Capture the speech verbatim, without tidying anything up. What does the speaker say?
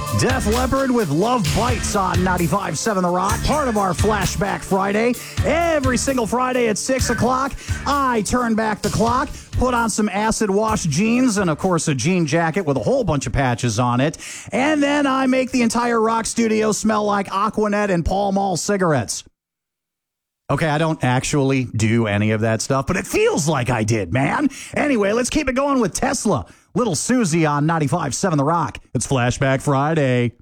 Def Leppard with Love Bites on ninety-five point seven The Rock, part of our Flashback Friday. Every single Friday at six o'clock, I turn back the clock, put on some acid wash jeans, and of course a jean jacket with a whole bunch of patches on it, and then I make the entire rock studio smell like Aquanet and Pall Mall cigarettes. Okay, I don't actually do any of that stuff, but it feels like I did, man. Anyway, let's keep it going with Tesla. Little Susie on ninety-five point seven The Rock. It's Flashback Friday.